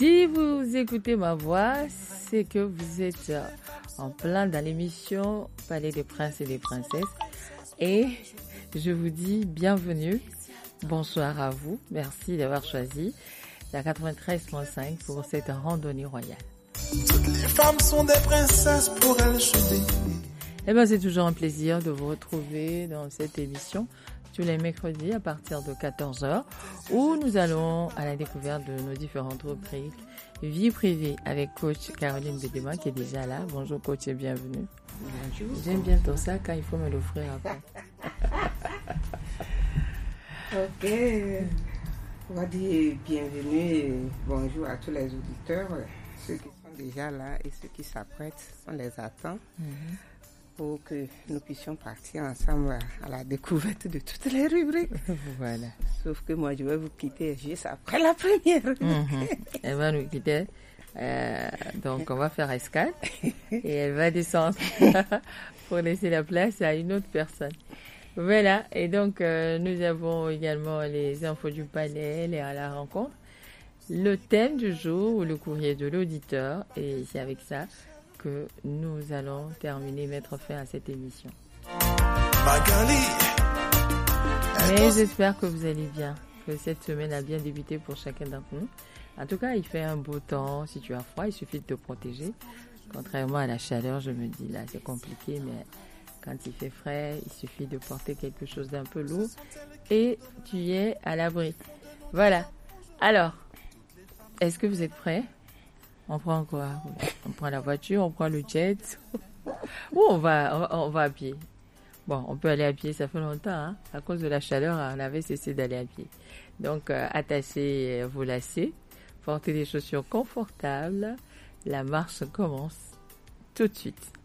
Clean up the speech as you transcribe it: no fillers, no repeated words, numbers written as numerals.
Si vous écoutez ma voix, c'est que vous êtes en plein dans l'émission Palais des Princes et des Princesses. Et je vous dis bienvenue, bonsoir à vous. Merci d'avoir choisi la 93.5 pour cette randonnée royale. Toutes les femmes sont des princesses pour elles, je dis. Eh ben, c'est toujours un plaisir de vous retrouver dans cette émission tous les mercredis à partir de 14h où nous allons à la découverte de nos différentes rubriques vie privée avec coach Caroline Bedema qui est déjà là. Bonjour coach et bienvenue. Bonjour. J'aime bien ton sac quand il faut me l'offrir après. Ok. On va dire bienvenue et bonjour à tous les auditeurs. Ceux qui sont déjà là et ceux qui s'apprêtent, on les attend. Pour que nous puissions partir ensemble à la découverte de toutes les rubriques. Voilà. Sauf que moi, je vais vous quitter juste après la première. Elle va nous quitter. Donc, on va faire escale et elle va descendre pour laisser la place à une autre personne. Voilà. Et donc, nous avons également les infos du palais, les à la rencontre, le thème du jour ou le courrier de l'auditeur. Et c'est avec ça que nous allons terminer, mettre fin à cette émission. Mais j'espère que vous allez bien, que cette semaine a bien débuté pour chacun d'entre nous. En tout cas, il fait un beau temps. Si tu as froid, il suffit de te protéger. Contrairement à la chaleur, je me dis là, c'est compliqué, mais quand il fait frais, il suffit de porter quelque chose d'un peu lourd et tu y es à l'abri. Voilà. Alors, est-ce que vous êtes prêts ? On prend quoi ? On prend la voiture, on prend le jet ou on va à pied. Bon, on peut aller à pied, ça fait longtemps. Hein? À cause de la chaleur, on avait cessé d'aller à pied. Donc, attachez vos lacets, portez des chaussures confortables. La marche commence tout de suite.